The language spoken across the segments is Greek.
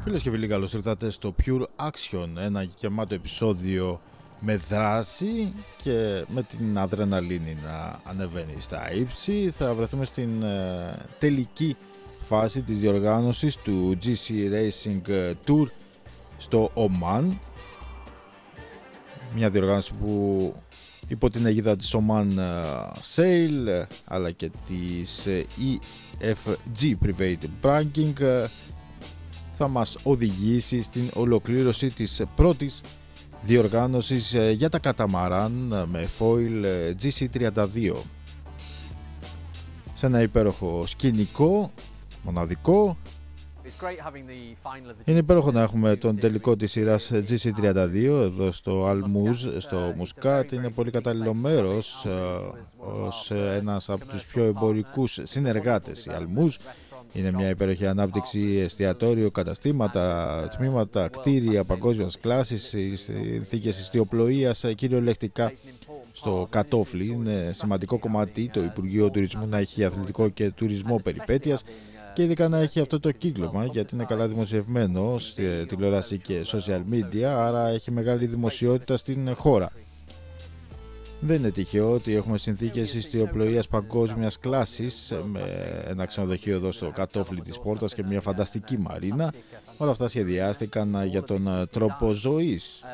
Φίλες και φίλοι, καλώς ήρθατε στο Pure Action, ένα γεμάτο επεισόδιο με δράση και με την αδρεναλίνη να ανεβαίνει στα ύψη. Θα βρεθούμε στην τελική φάση της διοργάνωσης του GC Racing Tour στο Ομάν. Μια διοργάνωση που υπό την αιγίδα της Oman Sail αλλά και της EFG Private Banking θα μας οδηγήσει στην ολοκλήρωση της πρώτης διοργάνωσης για τα καταμαράν με foil GC32 σε ένα υπέροχο σκηνικό, μοναδικό. Είναι υπέροχο να έχουμε τον τελικό της σειράς GC32 εδώ στο Al-Muz, στο Μουσκάτ. Είναι πολύ κατάλληλο μέρος ως ένας από τους πιο εμπορικούς συνεργάτες. Η Al-Muz είναι μια υπέροχη ανάπτυξη, εστιατόριο, καταστήματα, τμήματα, κτίρια παγκόσμιας κλάσης, συνθήκες ιστιοπλοείας κυριολεκτικά στο κατόφλι. Είναι σημαντικό κομμάτι το Υπουργείο Τουρισμού να έχει αθλητικό και τουρισμό περιπέτειας και ειδικά να έχει αυτό το κύκλωμα, γιατί είναι καλά δημοσιευμένο στη τηλεόραση και social media, άρα έχει μεγάλη δημοσιότητα στην χώρα. Δεν είναι τυχαίο ότι έχουμε συνθήκες ιστιοπλοείας παγκόσμιας κλάσης με ένα ξενοδοχείο εδώ στο κατόφλι της πόρτας και μια φανταστική μαρίνα. Όλα αυτά σχεδιάστηκαν για τον τρόπο ζωής.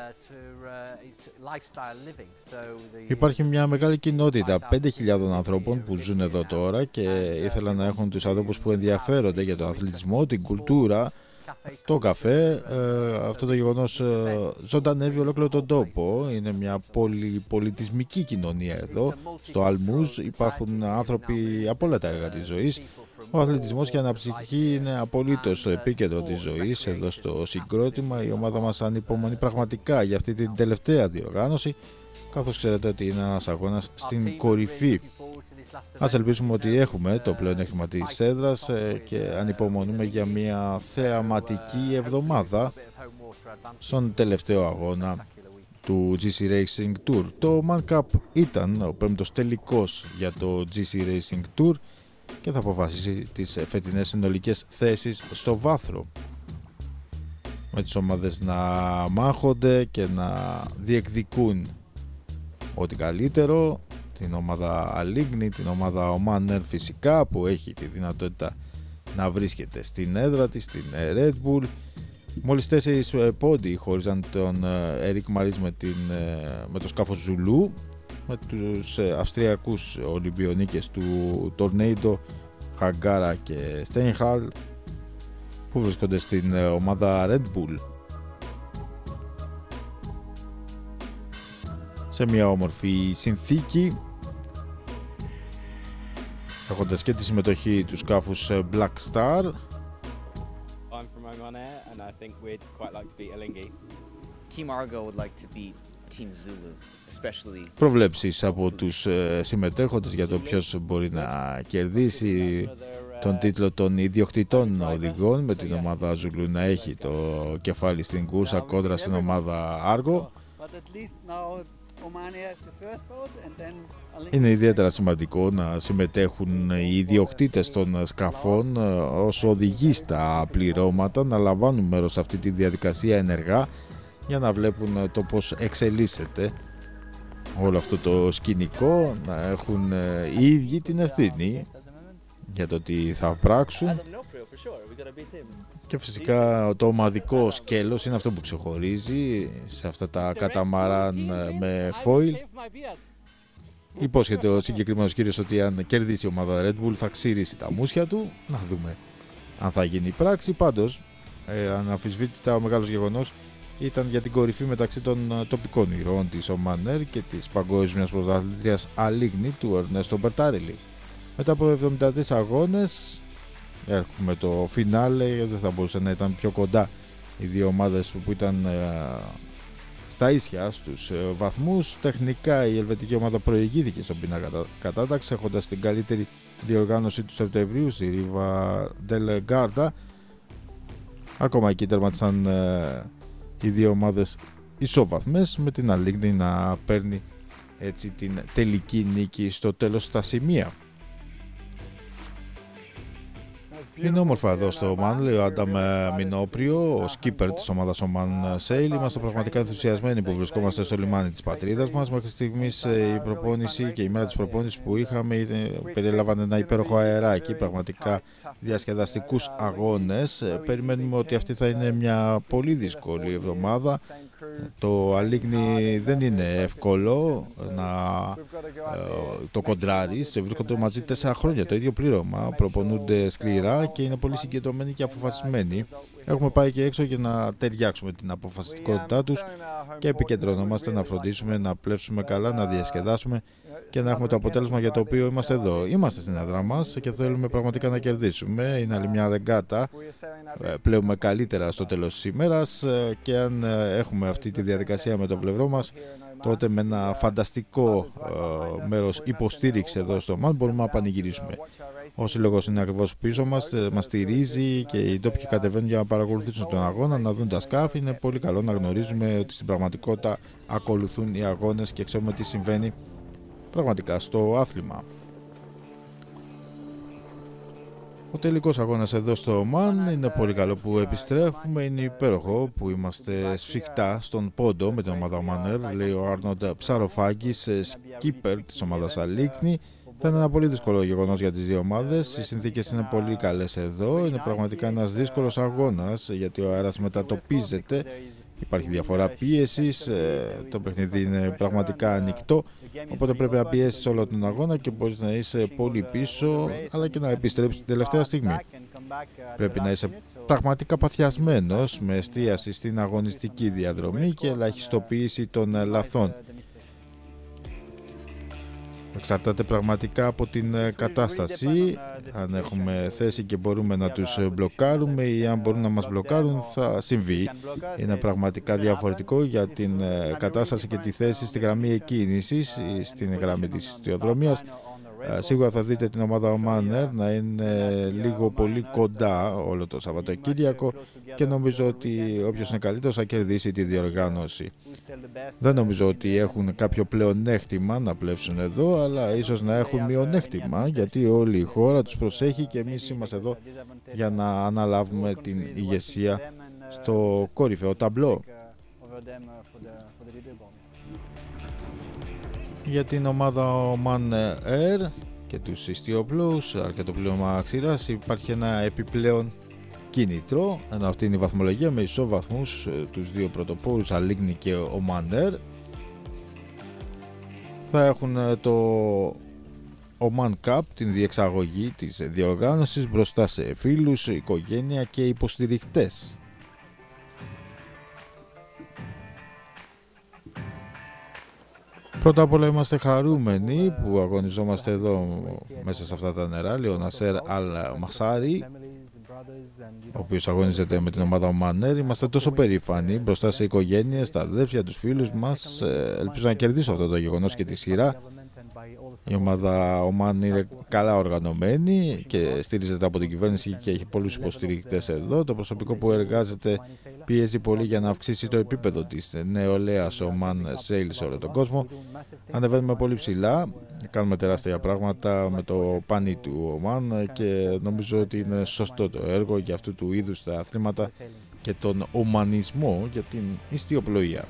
Υπάρχει μια μεγάλη κοινότητα 5.000 ανθρώπων που ζουν εδώ τώρα και ήθελαν να έχουν τους ανθρώπους που ενδιαφέρονται για τον αθλητισμό, την κουλτούρα, το καφέ. Αυτό το γεγονός ζωντανεύει ολόκληρο τον τόπο. Είναι μια πολυπολιτισμική κοινωνία εδώ στο Al-Muz. Υπάρχουν άνθρωποι από όλα τα έργα της ζωής. Ο αθλητισμός και η αναψυχή είναι απολύτως στο επίκεντρο της ζωής εδώ στο συγκρότημα. Η ομάδα μας ανυπομονεί πραγματικά για αυτή την τελευταία διοργάνωση, καθώς ξέρετε ότι είναι ένας αγώνας στην κορυφή. Ας ελπίσουμε ότι έχουμε το πλεονέκτημα της έδρας και ανυπομονούμε για μια θεαματική εβδομάδα στον τελευταίο αγώνα του GC Racing Tour. Το Man Cup ήταν ο πέμπτος τελικός για το GC Racing Tour και θα αποφασίσει τις φετινές συνολικές θέσεις στο βάθρο, με τις ομάδες να μάχονται και να διεκδικούν ό,τι καλύτερο. Την ομάδα Alingni, την ομάδα Oman Air φυσικά, που έχει τη δυνατότητα να βρίσκεται στην έδρα της, στην Red Bull. Μόλις 4 πόντι χώριζαν τον Eric Maris με το σκάφος Zulu, με τους αυστριακούς Ολυμπιονίκες του Tornado, Hagara και Steinhall που βρίσκονται στην ομάδα Red Bull. Σε μια όμορφη συνθήκη, έχοντας και τη συμμετοχή του σκάφους Black Star. I'm from Oman Air and I think we'd quite like to beat Alingni. Team Argo would like to beat Team Zulu, especially. Προβλέψεις από τους συμμετέχοντες για το ποιος μπορεί να κερδίσει τον τίτλο των ιδιοκτητών οδηγών, με την ομάδα Zulu να έχει το κεφάλι στην κούρσα κόντρα στην ομάδα Argo. Είναι ιδιαίτερα σημαντικό να συμμετέχουν οι ιδιοκτήτες των σκαφών ως οδηγοί στα πληρώματα, να λαμβάνουν μέρος σε αυτή τη διαδικασία ενεργά για να βλέπουν το πώς εξελίσσεται όλο αυτό το σκηνικό, να έχουν οι ίδιοι την ευθύνη για το τι θα πράξουν. Και φυσικά το ομαδικό σκέλος είναι αυτό που ξεχωρίζει σε αυτά τα καταμαράν με foil. Υπόσχεται ο συγκεκριμένος κύριος ότι αν κερδίσει η ομάδα Red Bull θα ξυρίσει τα μουσια του. Να δούμε αν θα γίνει πράξη. Πάντως, αναμφισβήτητα ο μεγάλος γεγονός ήταν για την κορυφή μεταξύ των τοπικών ηρώων της Oman Air και της παγκόσμιας πρωταθλήτριας Alingni του Ερνέστο Μπερτάρελι. Μετά από 73 αγώνες έχουμε το φινάλε. Δεν θα μπορούσε να ήταν πιο κοντά οι δύο ομάδες που ήταν στα ίσια στους βαθμούς. Τεχνικά η ελβετική ομάδα προηγήθηκε στον πίνακα κατάταξη, έχοντας την καλύτερη διοργάνωση του Σεπτεμβρίου στη Ρίβα Del Garda. Ακόμα εκεί τέρματισαν οι δύο ομάδες ισόβαθμες, με την Alingni να παίρνει έτσι την τελική νίκη στο τέλος στα σημεία. Είναι όμορφα εδώ στο Ομάν, λέει ο Άνταμ Μινόπριο, ο σκίπερ της ομάδας Oman Sail. Είμαστε πραγματικά ενθουσιασμένοι που βρισκόμαστε στο λιμάνι της πατρίδας μας. Μέχρι στιγμής η προπόνηση και η μέρα της προπόνησης που είχαμε περιέλαβαν ένα υπέροχο αεράκι, πραγματικά διασκεδαστικούς αγώνες. Περιμένουμε ότι αυτή θα είναι μια πολύ δύσκολη εβδομάδα. Το Αλίγνη δεν είναι εύκολο να το κοντράρεις. Βρίσκονται μαζί 4 χρόνια, το ίδιο πλήρωμα. Προπονούνται σκληρά και είναι πολύ συγκεντρωμένοι και αποφασισμένοι. Έχουμε πάει και έξω για να ταιριάξουμε την αποφασιστικότητά τους και επικεντρωνόμαστε να φροντίσουμε, να πλέψουμε καλά, να διασκεδάσουμε και να έχουμε το αποτέλεσμα για το οποίο είμαστε εδώ. Είμαστε στην έδρα μας και θέλουμε πραγματικά να κερδίσουμε. Είναι άλλη μια ρεγκάτα. Πλέουμε καλύτερα στο τέλος της ημέρας και αν έχουμε αυτή τη διαδικασία με το πλευρό μας, τότε με ένα φανταστικό μέρος υποστήριξη εδώ στο Ομάν μπορούμε να πανηγυρίσουμε. Ο σύλλογος είναι ακριβώς πίσω μας, μας στηρίζει και οι ντόπιοι κατεβαίνουν για να παρακολουθήσουν τον αγώνα, να δουν τα σκάφη. Είναι πολύ καλό να γνωρίζουμε ότι στην πραγματικότητα ακολουθούν οι αγώνες και ξέρουμε τι συμβαίνει πραγματικά στο άθλημα. Ο τελικός αγώνας εδώ στο Ομάν είναι πολύ καλό που επιστρέφουμε, είναι υπέροχο που είμαστε σφιχτά στον πόντο με την ομάδα Oman Air, λέει ο Άρνοντ Ψαροφάκης, σκίπερ της ομάδας Αλίγνη. Θα είναι ένα πολύ δύσκολο γεγονός για τις δύο ομάδες, οι συνθήκες είναι πολύ καλές εδώ, είναι πραγματικά ένας δύσκολος αγώνας γιατί ο αέρας μετατοπίζεται. Υπάρχει διαφορά πίεσης, το παιχνίδι είναι πραγματικά ανοιχτό, οπότε πρέπει να πιέσεις όλο τον αγώνα και μπορείς να είσαι πολύ πίσω, αλλά και να επιστρέψεις την τελευταία στιγμή. Πρέπει να είσαι πραγματικά παθιασμένος, με εστίαση στην αγωνιστική διαδρομή και ελαχιστοποίηση των λαθών. Εξαρτάται πραγματικά από την κατάσταση, αν έχουμε θέση και μπορούμε να τους μπλοκάρουμε ή αν μπορούν να μας μπλοκάρουν θα συμβεί. Είναι πραγματικά διαφορετικό για την κατάσταση και τη θέση στη γραμμή εκκίνησης ή στην γραμμή της ιστιοδρομίας. Σίγουρα θα δείτε την ομάδα Oman Air να είναι λίγο πολύ κοντά όλο το Σαββατοκύριακο και νομίζω ότι όποιος είναι καλύτερος θα κερδίσει τη διοργάνωση. Δεν νομίζω ότι έχουν κάποιο πλεονέκτημα να πλεύσουν εδώ, αλλά ίσως να έχουν μειονέκτημα γιατί όλη η χώρα τους προσέχει και εμείς είμαστε εδώ για να αναλάβουμε την ηγεσία στο κορυφαίο ταμπλό. Για την ομάδα Oman Air και τους ιστιοπλούς, αρκετό πλήρωμα ξηράς, υπάρχει ένα επιπλέον κίνητρο, ενώ αυτή είναι η βαθμολογία με ισόβαθμους τους δύο πρωτοπόρους Αλίγνη και Oman Air. Θα έχουν το Oman Cup, την διεξαγωγή της διοργάνωσης μπροστά σε φίλους, οικογένεια και υποστηρικτές. Πρώτα απ' όλα είμαστε χαρούμενοι που αγωνιζόμαστε εδώ μέσα σε αυτά τα νερά, λέει ο Νασέρ Αλ Μαχσάρι, ο οποίος αγωνίζεται με την ομάδα Oman Air. Είμαστε τόσο περήφανοι μπροστά σε οικογένειες, τα αδέρφια, τους φίλους μας. Ελπίζω να κερδίσω αυτό το γεγονός και τη σειρά. Η ομάδα Oman είναι καλά οργανωμένη και στηρίζεται από την κυβέρνηση και έχει πολλούς υποστηρικτές εδώ. Το προσωπικό που εργάζεται πιέζει πολύ για να αυξήσει το επίπεδο της νεολαίας Oman Sail σε όλο τον κόσμο. Ανεβαίνουμε πολύ ψηλά, κάνουμε τεράστια πράγματα με το πάνι του Oman και νομίζω ότι είναι σωστό το έργο για αυτού του είδους τα αθλήματα και τον ομανισμό για την ιστιοπλοεία.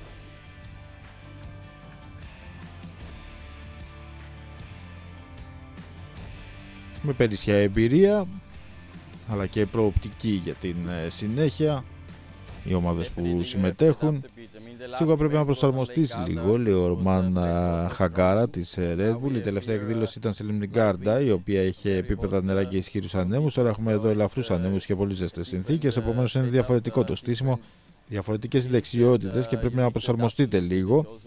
Με περισσιά εμπειρία αλλά και προοπτική για την συνέχεια, οι ομάδες που συμμετέχουν. Σίγουρα πρέπει να προσαρμοστείς λίγο, λέει ο Ορμάν Χαγκάρα της Red Bull. Η τελευταία εκδήλωση ήταν στη Λιμνιγκάρντα, η οποία είχε επίπεδα νερά και ισχυρούς ανέμους. Τώρα έχουμε εδώ ελαφρούς ανέμους και πολύ ζεστές συνθήκες, επομένως είναι διαφορετικό το στήσιμο, διαφορετικές οι δεξιότητες και πρέπει να προσαρμοστείτε λίγο.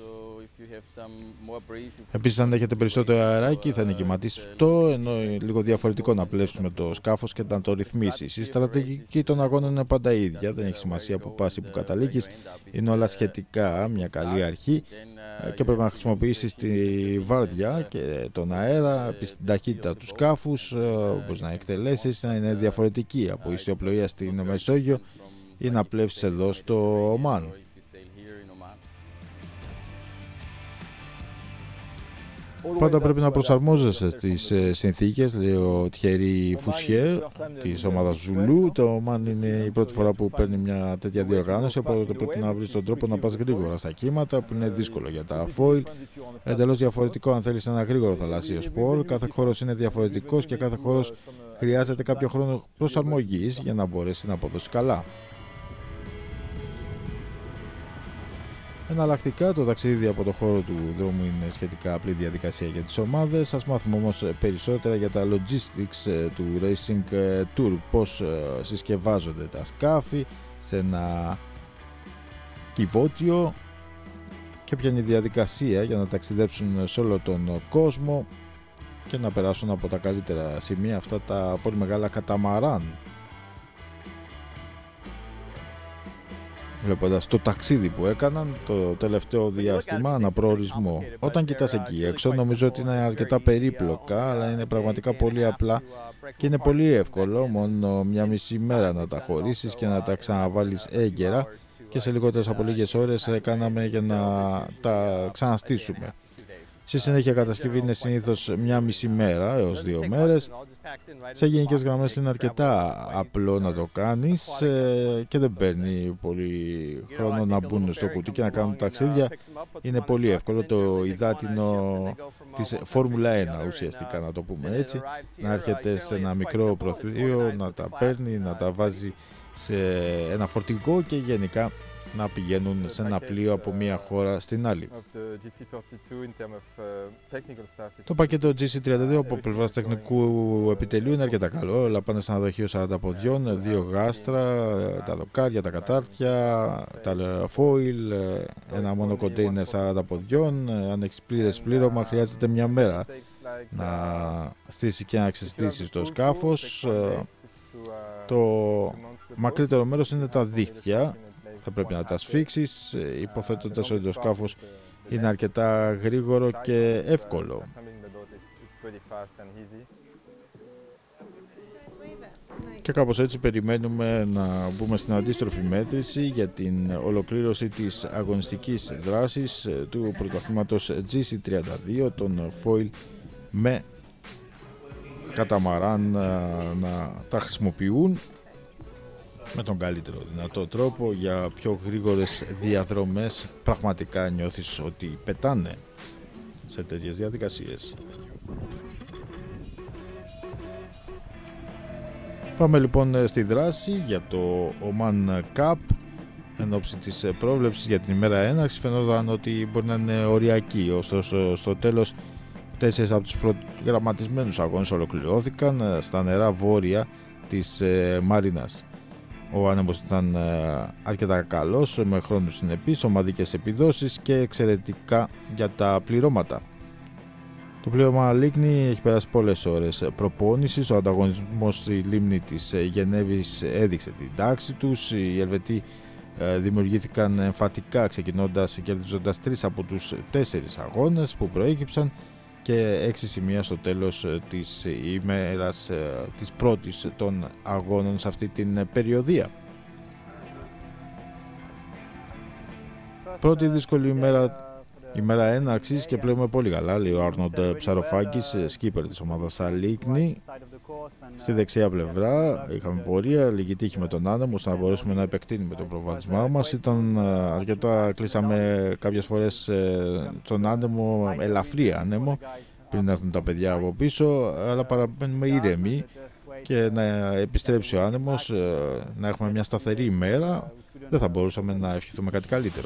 Επίσης, αν έχετε περισσότερο αεράκι θα είναι κυματιστό, ενώ λίγο διαφορετικό να πλέψουμε το σκάφος και να το ρυθμίσεις. Η στρατηγική των αγώνων είναι πάντα ίδια, δεν έχει σημασία που πας ή που καταλήγεις, είναι όλα σχετικά μια καλή αρχή και πρέπει να χρησιμοποιήσεις τη βάρδια και τον αέρα, την ταχύτητα του σκάφους, όπως να εκτελέσεις, να είναι διαφορετική από ιστιοπλοεία στην Μεσόγειο ή να πλέψεις εδώ στο Ομάν. Πάντα πρέπει να προσαρμόζεσαι στις συνθήκες, λέει ο Thierry Fouchier της ομάδας Ζουλού. Το Ομάν είναι η πρώτη φορά που παίρνει μια τέτοια διοργάνωση, οπότε πρέπει να βρεις τον τρόπο να πας γρήγορα στα κύματα, που είναι δύσκολο για τα foil. Εντελώς διαφορετικό αν θέλεις ένα γρήγορο θαλάσσιο σπορ. Κάθε χώρος είναι διαφορετικός και κάθε χώρος χρειάζεται κάποιο χρόνο προσαρμογής για να μπορέσει να αποδώσει καλά. Εναλλακτικά, το ταξίδι από το χώρο του δρόμου είναι σχετικά απλή διαδικασία για τις ομάδες. Ας μάθουμε όμως περισσότερα για τα logistics του Racing Tour, πώς συσκευάζονται τα σκάφη σε ένα κυβότιο και ποια είναι η διαδικασία για να ταξιδέψουν σε όλο τον κόσμο και να περάσουν από τα καλύτερα σημεία αυτά τα πολύ μεγάλα καταμαράν. Βλέποντας το ταξίδι που έκαναν το τελευταίο διάστημα ανά προορισμό. Όταν κοιτάς εκεί έξω, νομίζω ότι είναι αρκετά περίπλοκα, αλλά είναι πραγματικά πολύ απλά και είναι πολύ εύκολο μόνο μια μισή μέρα να τα χωρίσεις και να τα ξαναβάλεις έγκαιρα, και σε λιγότερες από λίγες ώρες κάναμε για να τα ξαναστήσουμε. Στη συνέχεια, κατασκευή είναι συνήθως μια μισή μέρα έως 2 μέρες. Σε γενικές γραμμές είναι αρκετά απλό να το κάνεις και δεν παίρνει πολύ χρόνο να μπουν στο κουτί και να κάνουν ταξίδια. Είναι πολύ εύκολο, το υδάτινο της Φόρμουλα 1 ουσιαστικά, να το πούμε έτσι, να έρχεται σε ένα μικρό προθύριο, να τα παίρνει, να τα βάζει σε ένα φορτηγό και γενικά να πηγαίνουν σε ένα πλοίο από μία χώρα στην άλλη. Το πακέτο GC32 από πλευράς τεχνικού επιτελείου είναι αρκετά καλό. Όλα πάνε σε ένα δοχείο 40 ποδιών, 2 γάστρα, τα δοκάρια, τα κατάρτια, τα foil, ένα μόνο κοντέινερ 40 ποδιών. Αν έχεις πλήρες πλήρωμα, χρειάζεται μια μέρα να στήσει και να ξεστήσεις το σκάφος. Το μακρύτερο μέρος είναι τα δίχτυα. Θα πρέπει να τα σφίξεις, υποθέτοντας ότι το σκάφος είναι αρκετά γρήγορο και εύκολο. Και κάπως έτσι περιμένουμε να μπούμε στην αντίστροφη μέτρηση για την ολοκλήρωση της αγωνιστικής δράσης του πρωταθλήματος GC32, των foil με καταμαράν να τα χρησιμοποιούν με τον καλύτερο δυνατό τρόπο για πιο γρήγορες διαδρομές. Πραγματικά νιώθεις ότι πετάνε σε τέτοιες διαδικασίες. Πάμε λοιπόν στη δράση για το Oman Cup. Εν ώψη της πρόβλεψης για την ημέρα έναρξης φαινόταν ότι μπορεί να είναι οριακή, ωστόσο στο τέλος 4 από τους προγραμματισμένους αγώνες ολοκληρώθηκαν στα νερά βόρεια της Μάρινας. Ο άνεμος ήταν αρκετά καλός, με χρόνους συνεπείς, ομαδικές επιδόσεις και εξαιρετικά για τα πληρώματα. Το πλήρωμα Λίκνη έχει περάσει πολλές ώρες προπόνησης. Ο ανταγωνισμός στη λίμνη της Γενέβης έδειξε την τάξη τους. Οι Ελβετοί δημιουργήθηκαν εμφατικά, ξεκινώντας και κερδίζοντας 3 από τους 4 αγώνες που προέκυψαν και 6 σημεία στο τέλος της ημέρας της πρώτης των αγώνων σε αυτή την περιοδία. Πρώτη δύσκολη ημέρα έναρξης και πλέον πολύ καλά, λέει ο Άρνοντ Ψαροφάκης, σκίπερ της ομάδας Αλίκνη. Στη δεξιά πλευρά είχαμε πορεία, λίγη τύχη με τον άνεμο ώστε να μπορέσουμε να επεκτείνουμε το προβάδισμά μας. Ήταν αρκετά, κλείσαμε κάποιες φορές τον άνεμο, ελαφρύ άνεμο, πριν έρθουν τα παιδιά από πίσω, αλλά παραμένουμε ήρεμοι και να επιστρέψει ο άνεμος, να έχουμε μια σταθερή ημέρα, δεν θα μπορούσαμε να ευχηθούμε κάτι καλύτερο.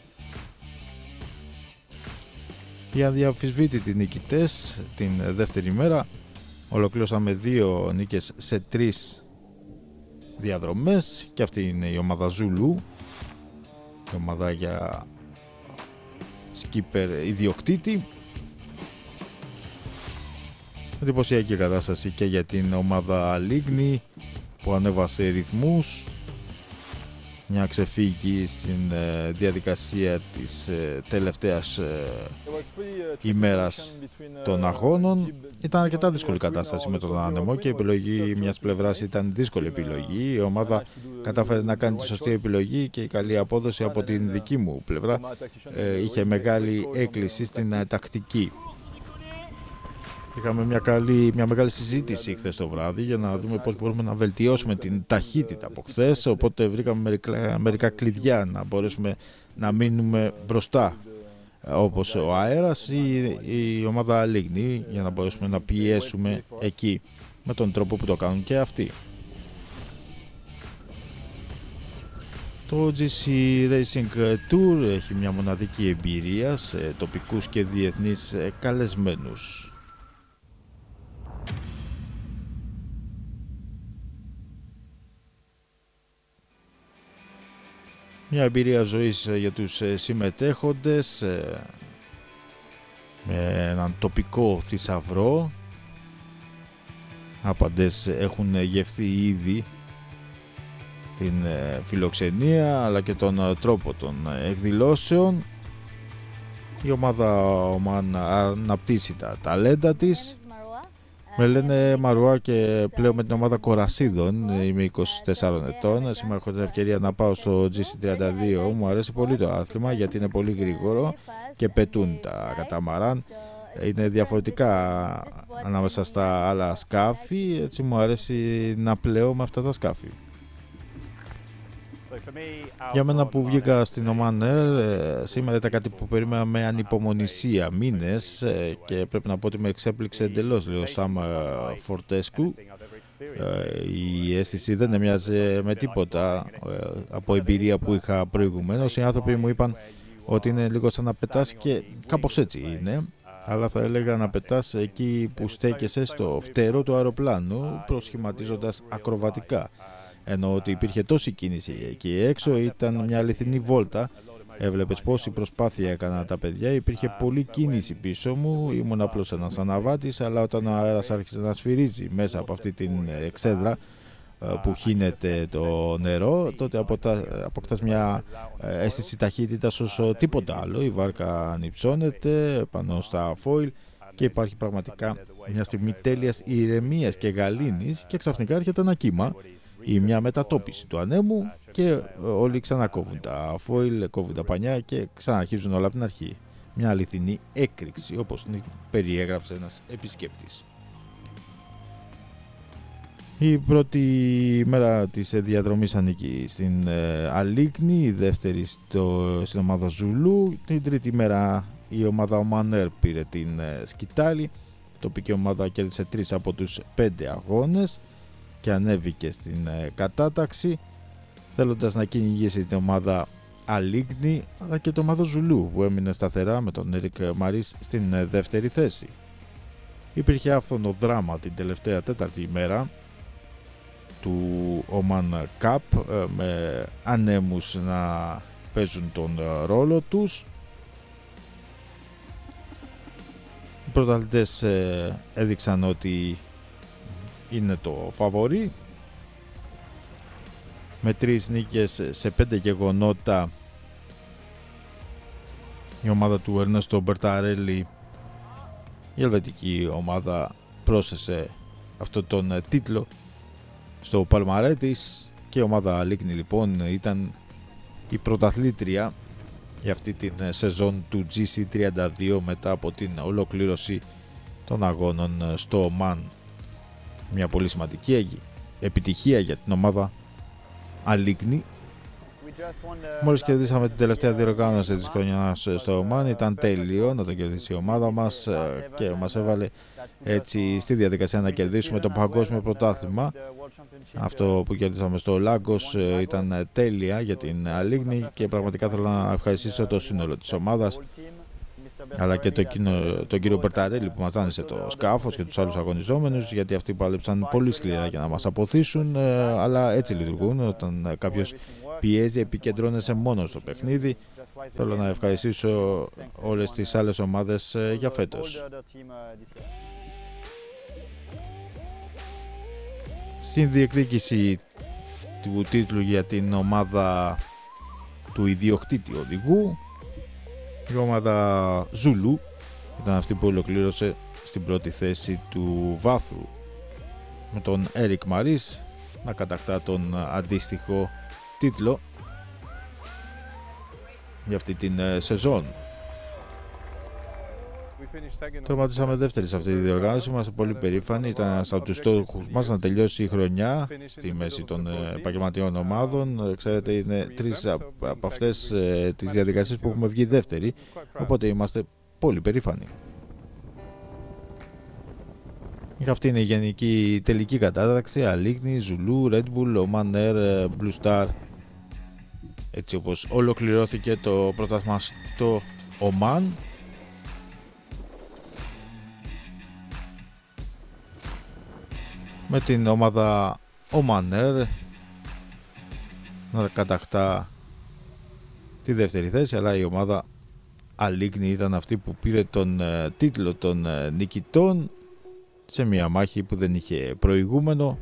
Οι αδιαμφισβήτητοι νικητές την δεύτερη μέρα ολοκλήρωσαμε 2 νίκες σε 3 διαδρομές και αυτή είναι η ομάδα Ζουλού, η ομάδα για σκίπερ ιδιοκτήτη. Εντυπωσιακή κατάσταση και για την ομάδα Λίγνη που ανέβασε ρυθμούς, μια ξεφύγη στην διαδικασία της τελευταίας ημέρας των αγώνων. Ήταν αρκετά δύσκολη κατάσταση με τον άνεμο και η επιλογή μιας πλευράς ήταν δύσκολη επιλογή. Η ομάδα κατάφερε να κάνει τη σωστή επιλογή και η καλή απόδοση από την δική μου πλευρά είχε μεγάλη έκκληση στην τακτική. Είχαμε μια μεγάλη συζήτηση χθες το βράδυ για να δούμε πώς μπορούμε να βελτιώσουμε την ταχύτητα από χθες, οπότε βρήκαμε μερικά κλειδιά να μπορέσουμε να μείνουμε μπροστά, όπως ο αέρας ή η ομάδα Αλίγνη, για να μπορέσουμε να πιέσουμε εκεί με τον τρόπο που το κάνουν και αυτοί. Το GC Racing Tour έχει μια μοναδική εμπειρία σε τοπικούς και διεθνείς καλεσμένους. Μια εμπειρία ζωής για τους συμμετέχοντες με έναν τοπικό θησαυρό. Άπαντες έχουν γευθεί ήδη την φιλοξενία αλλά και τον τρόπο των εκδηλώσεων. Η ομάδα Ομάν αναπτύσσει τα ταλέντα της. Με λένε Μαρουά και πλέον με την ομάδα Κορασίδων. Είμαι 24 ετών. Σήμερα έχω την ευκαιρία να πάω στο GC32. Μου αρέσει πολύ το άθλημα γιατί είναι πολύ γρήγορο και πετούν τα καταμαράν. Είναι διαφορετικά ανάμεσα στα άλλα σκάφη. Έτσι μου αρέσει να πλέω με αυτά τα σκάφη. Για μένα που βγήκα στην Oman Air, σήμερα ήταν κάτι που περίμενα με ανυπομονησία μήνες και πρέπει να πω ότι με εξέπληξε εντελώς, λέει ο Σαμ Φορτέσκου. Η αίσθηση δεν έμοιαζε με τίποτα από εμπειρία που είχα προηγουμένως. Οι άνθρωποι μου είπαν ότι είναι λίγο σαν να πετάς και κάπως έτσι είναι, αλλά θα έλεγα να πετάς εκεί που στέκεσαι στο φτερό του αεροπλάνου, προσχηματίζοντας ακροβατικά. Ενώ ότι υπήρχε τόση κίνηση εκεί έξω, ήταν μια αληθινή βόλτα. Έβλεπες πόση προσπάθεια έκαναν τα παιδιά, υπήρχε πολλή κίνηση πίσω μου, ήμουν απλώς ένας αναβάτης, αλλά όταν ο αέρας άρχισε να σφυρίζει μέσα από αυτή την εξέδρα που χύνεται το νερό, τότε αποκτάς μια αίσθηση ταχύτητας όσο τίποτα άλλο. Η βάρκα ανυψώνεται πάνω στα φόιλ και υπάρχει πραγματικά μια στιγμή τέλειας ηρεμίας και γαλήνης και ξαφνικά έρχεται ένα κύμα ή μια μετατόπιση του ανέμου και όλοι ξανακόβουν τα φόιλ, κόβουν τα πανιά και ξαναρχίζουν όλα από την αρχή. Μια αληθινή έκρηξη, όπως την περιέγραψε ένας επισκέπτης. Η πρώτη μέρα της διαδρομής ανήκει στην Αλίγνη, η δεύτερη στην ομάδα Ζουλού, την τρίτη μέρα η ομάδα Oman Air πήρε την σκητάλη, η τοπική ομάδα κέρδισε 3 από τους 5 αγώνες και ανέβηκε στην κατάταξη, θέλοντας να κυνηγήσει την ομάδα Αλίγνη αλλά και την ομάδα Ζουλού που έμεινε σταθερά με τον Έρικ Μαρίς στην δεύτερη θέση. Υπήρχε άφθονο δράμα την τελευταία τέταρτη ημέρα του Oman Cup με ανέμους να παίζουν τον ρόλο τους. Οι πρωταθλητές έδειξαν ότι είναι το φαβορί με 3 νίκες σε 5 γεγονότα. Η ομάδα του Ερνέστο Μπερταρέλη, η ελβετική ομάδα, πρόσθεσε αυτόν τον τίτλο στο παλμαρέ της και η ομάδα Αλίγνη λοιπόν ήταν η πρωταθλήτρια για αυτή την σεζόν του GC32 μετά από την ολοκλήρωση των αγώνων στο Oman. Μια πολύ σημαντική επιτυχία για την ομάδα Αλίγνη. Μόλις κερδίσαμε την τελευταία διοργάνωση της χρονιάς στο Oman, ήταν τέλειο να το κερδίσει η ομάδα μας και μας έβαλε έτσι στη διαδικασία να κερδίσουμε το παγκόσμιο πρωτάθλημα. Αυτό που κερδίσαμε στο Λάγκος ήταν τέλεια για την Αλίγνη και πραγματικά θέλω να ευχαριστήσω το σύνολο της ομάδας αλλά και τον κύριο Μπερταρέλη που μας δάνεισε το σκάφος και τους άλλους αγωνιζόμενους, γιατί αυτοί πάλεψαν πολύ σκληρά για να μας αποθήσουν, αλλά έτσι λειτουργούν. Όταν κάποιος πιέζει, επικεντρώνεσαι μόνο στο παιχνίδι. Θέλω να ευχαριστήσω όλες τις άλλες ομάδες για φέτος. Στην διεκδίκηση του τίτλου για την ομάδα του ιδιοκτήτη οδηγού, η ομάδα Ζουλού ήταν αυτή που ολοκλήρωσε στην πρώτη θέση του βάθρου, με τον Έρικ Μαρίς να κατακτά τον αντίστοιχο τίτλο για αυτή την σεζόν. Τερματίσαμε δεύτεροι σε αυτή τη διοργάνωση. Είμαστε πολύ περήφανοι. Ήταν ένας από τους στόχους μας να τελειώσει η χρονιά στη μέση των επαγγελματιών ομάδων. Ξέρετε, είναι 3 από αυτές τις διαδικασίες που έχουμε βγει δεύτεροι. Οπότε είμαστε πολύ περήφανοι. Αυτή είναι η γενική τελική κατάταξη. Αλίγνη, Ζουλού, Red Bull, Oman Air, Blue Star. Έτσι όπως ολοκληρώθηκε το πρωτάθλημα στο Oman. Με την ομάδα Oman Air να κατακτά τη δεύτερη θέση, αλλά η ομάδα Αλίγνη ήταν αυτή που πήρε τον τίτλο των νικητών σε μια μάχη που δεν είχε προηγούμενο.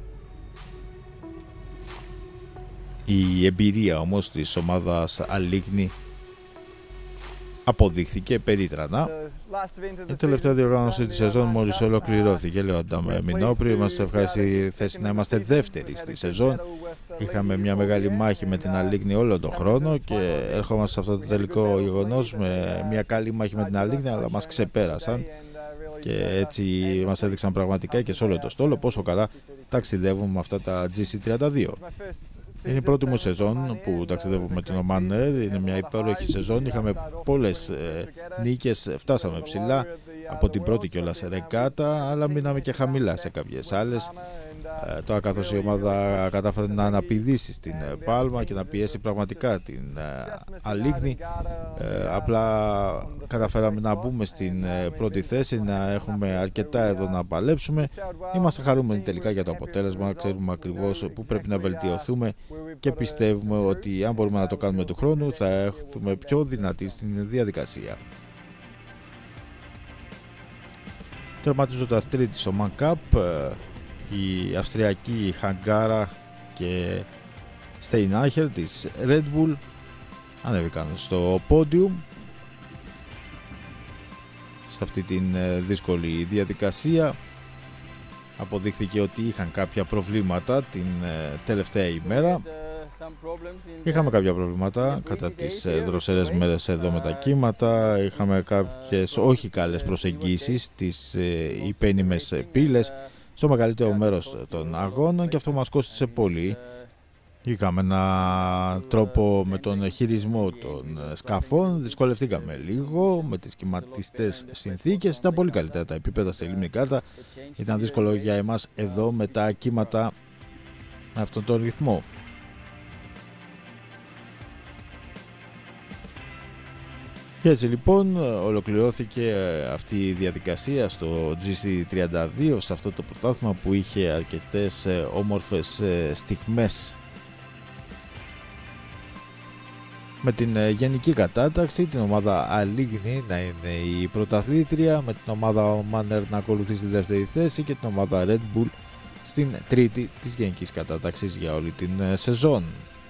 Η εμπειρία όμως της ομάδας Αλίγνη αποδείχθηκε περίτρανα. Η τελευταία διοργάνωση της σεζόν μόλις ολοκληρώθηκε, λέω Αντάμε Μινόπρη. Είμαστε ευχαριστή θέση να είμαστε δεύτεροι στη σεζόν. Είχαμε μια μεγάλη μάχη με την Αλίγνη όλο τον χρόνο και ερχόμαστε σε αυτό το τελικό γεγονός με μια καλή μάχη με την Αλίγνη, αλλά μας ξεπέρασαν και έτσι μας έδειξαν πραγματικά και σε όλο το στόλο πόσο καλά ταξιδεύουμε με αυτά τα GC32. Είναι η πρώτη μου σεζόν που ταξιδεύω με την Oman Air. Είναι μια υπέροχη σεζόν. Είχαμε πολλές νίκες, φτάσαμε ψηλά από την πρώτη κιόλας ρεγκάτα, αλλά μείναμε και χαμηλά σε κάποιες άλλες. Τώρα καθώς η ομάδα κατάφερε να αναπηδήσει στην Πάλμα και να πιέσει πραγματικά την Αλίγνη, απλά καταφέραμε να μπούμε στην πρώτη θέση, να έχουμε αρκετά εδώ να παλέψουμε. Είμαστε χαρούμενοι τελικά για το αποτέλεσμα, ξέρουμε ακριβώς που πρέπει να βελτιωθούμε και πιστεύουμε ότι αν μπορούμε να το κάνουμε του χρόνου θα έχουμε πιο δυνατή στην διαδικασία. Τερματίζοντας τρίτη στο Man Cup, η αυστριακή Χαγκάρα και Steinacher της Red Bull ανέβηκαν στο podium σε αυτή την δύσκολη διαδικασία. Αποδείχθηκε ότι είχαν κάποια προβλήματα την τελευταία ημέρα. Είχαμε κάποια προβλήματα κατά τις δροσερές μέρες εδώ με τα κύματα. Είχαμε κάποιες όχι καλές προσεγγίσεις στις υπένιμες πύλες στο μεγαλύτερο μέρος των αγώνων και αυτό μας κόστισε πολύ. Είχαμε έναν τρόπο με τον χειρισμό των σκαφών, δυσκολευτήκαμε λίγο με τις κυματιστές συνθήκες. Ήταν πολύ καλύτερα τα επίπεδα στη λίμνη Κάρτα. Ήταν δύσκολο για εμάς εδώ με τα κύματα με αυτόν τον ρυθμό. Και έτσι λοιπόν ολοκληρώθηκε αυτή η διαδικασία στο GC32, σε αυτό το πρωτάθλημα που είχε αρκετές όμορφες στιγμές. Με την γενική κατάταξη, την ομάδα Αλίγνη να είναι η πρωταθλήτρια, με την ομάδα Oman Air να ακολουθεί στη δεύτερη θέση και την ομάδα Red Bull στην τρίτη της γενικής κατάταξης για όλη την σεζόν.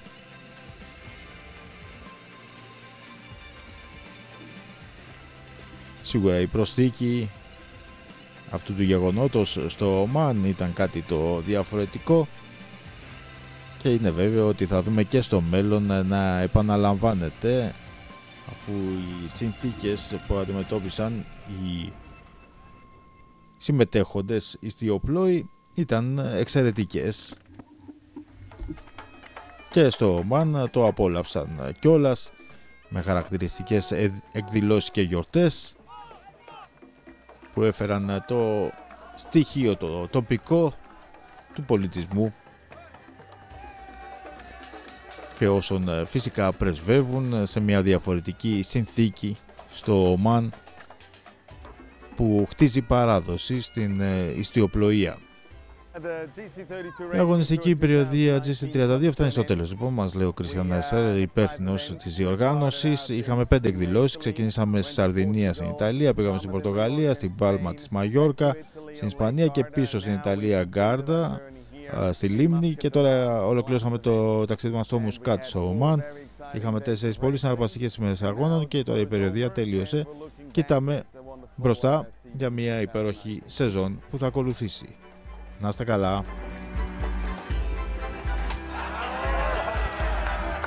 Σίγουρα η προσθήκη αυτού του γεγονότος στο Oman ήταν κάτι το διαφορετικό και είναι βέβαιο ότι θα δούμε και στο μέλλον να επαναλαμβάνεται, αφού οι συνθήκες που αντιμετώπισαν οι συμμετέχοντες ιστιοπλόοι ήταν εξαιρετικές και στο Oman το απόλαυσαν κιόλας με χαρακτηριστικές εκδηλώσεις και γιορτές που έφεραν το στοιχείο το τοπικό του πολιτισμού και όσων φυσικά πρεσβεύουν σε μια διαφορετική συνθήκη στο Oman που χτίζει παράδοση στην ιστιοπλοεία. Η αγωνιστική περιοδία GC32 φτάνει στο τέλος. Λοιπόν, μας λέει ο Κρίστιαν Νέσσερ, υπεύθυνος της διοργάνωσης. Είχαμε 5 εκδηλώσεις. Ξεκινήσαμε στη Σαρδινία στην Ιταλία, πήγαμε στην Πορτογαλία, στην Πάλμα της Μαγιόρκα, στην Ισπανία και πίσω στην Ιταλία Γκάρντα, στη Λίμνη, και τώρα ολοκληρώσαμε το ταξίδι μας στο Μουσκάτ στο Oman. Είχαμε 4 πολύ συναρπαστικές ημέρες αγώνων και τώρα η περιοδία τελείωσε. Κοιτάμε μπροστά για μια υπέροχη σεζόν που θα ακολουθήσει. Να είστε καλά.